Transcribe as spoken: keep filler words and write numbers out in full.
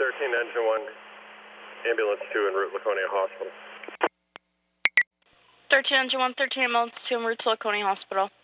thirteen, engine one, ambulance two en route Laconia Hospital. thirteen, engine one, thirteen, ambulance two en route to Laconia Hospital.